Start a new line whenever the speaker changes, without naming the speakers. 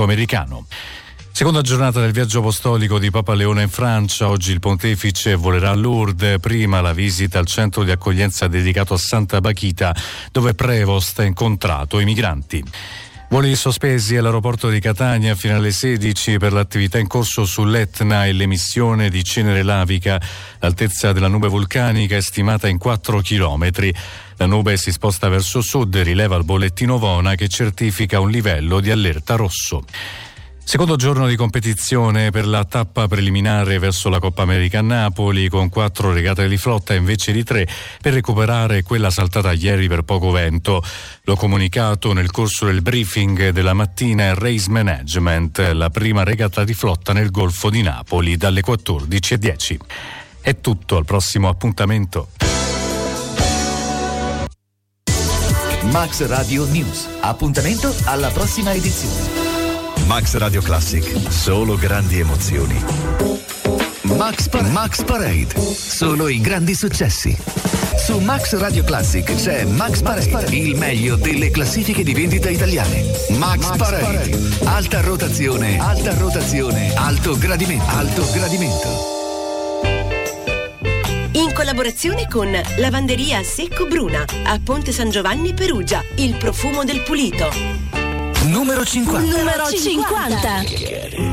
americano. Seconda giornata del viaggio apostolico di Papa Leone in Francia. Oggi il pontefice volerà a Lourdes, prima la visita al centro di accoglienza dedicato a Santa Bachita, dove Prevost ha incontrato i migranti. Voli sospesi all'aeroporto di Catania fino alle 16 per l'attività in corso sull'Etna e l'emissione di cenere lavica. L'altezza della nube vulcanica è stimata in 4 chilometri. La nube si sposta verso sud e rileva il bollettino Vona che certifica un livello di allerta rosso. Secondo giorno di competizione per la tappa preliminare verso la Coppa America a Napoli, con 4 regate di flotta invece di 3 per recuperare quella saltata ieri per poco vento. L'ho comunicato nel corso del briefing della mattina il Race Management, la prima regata di flotta nel Golfo di Napoli dalle 14:10. È tutto, al prossimo appuntamento.
Max Radio News. Appuntamento alla prossima edizione.
Max Radio Classic, solo grandi emozioni.
Max Parade, solo i grandi successi. Su Max Radio Classic c'è Max Parade, il meglio delle classifiche di vendita italiane. Max Parade, alta rotazione, alto gradimento.
In collaborazione con Lavanderia Secco Bruna a Ponte San Giovanni Perugia, il profumo del pulito.
Numero 50.
Numero 50.